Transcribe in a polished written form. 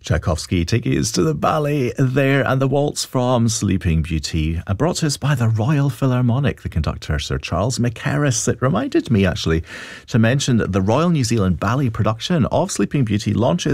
Tchaikovsky taking us to the ballet there, and the waltz from Sleeping Beauty, brought to us by the Royal Philharmonic, the conductor Sir Charles Mackerras. It reminded me actually to mention that the Royal New Zealand Ballet production of Sleeping Beauty launches